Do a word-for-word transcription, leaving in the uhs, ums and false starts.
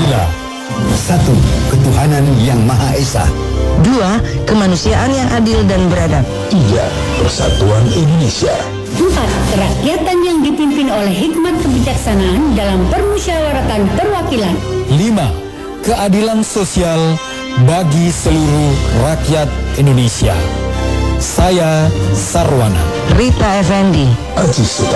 Pancasila. Satu, ketuhanan yang Maha Esa. Dua, kemanusiaan yang adil dan beradab. Tiga, persatuan Indonesia. Empat, kerakyatan yang dipimpin oleh hikmat kebijaksanaan dalam permusyawaratan perwakilan. Lima, keadilan sosial bagi seluruh rakyat Indonesia. Saya Sarwana. Rita Effendi. Aji Suta.